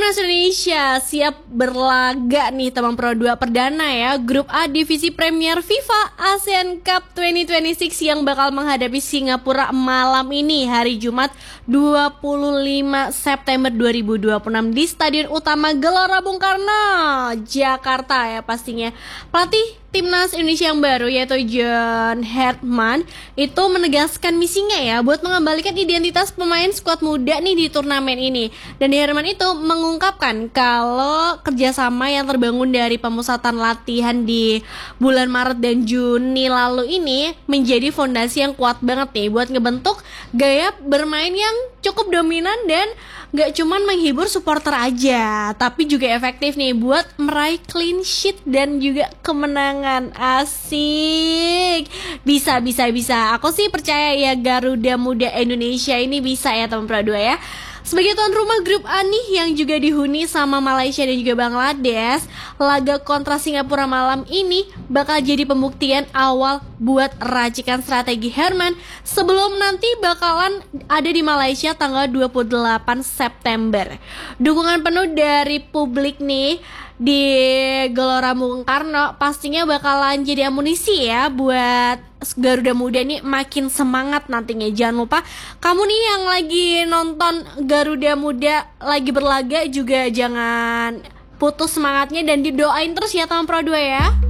Timnas Indonesia siap berlaga nih teman Pro 2 perdana ya Grup A Divisi Premier FIFA ASEAN Cup 2026 yang bakal menghadapi Singapura malam ini hari Jumat 25 September 2026 di Stadion Utama Gelora Bung Karno, Jakarta ya pastinya. Pelatih Timnas Indonesia yang baru yaitu John Herdman itu menegaskan misinya ya buat mengembalikan identitas pemain skuad muda nih di turnamen ini. Dan Herdman itu mengungkapkan kalau kerjasama yang terbangun dari pemusatan latihan di bulan Maret dan Juni lalu ini menjadi fondasi yang kuat banget nih buat ngebentuk gaya bermain yang cukup dominan dan gak cuman menghibur supporter aja, tapi juga efektif nih buat meraih clean sheet dan juga kemenangan. Asik. Bisa. Aku sih percaya ya Garuda Muda Indonesia ini bisa ya teman Pro 2 ya. Sebagai tuan rumah grup A nih yang juga dihuni sama Malaysia dan juga Bangladesh, laga kontra Singapura malam ini bakal jadi pembuktian awal buat racikan strategi Herdman sebelum nanti bakalan ada di Malaysia tanggal 28 September. Dukungan penuh dari publik nih di Gelora Bung Karno pastinya bakalan jadi amunisi ya buat Garuda Muda nih makin semangat nantinya. Jangan lupa kamu nih yang lagi nonton Garuda Muda lagi berlaga juga jangan putus semangatnya dan didoain terus ya teman Pro 2 ya.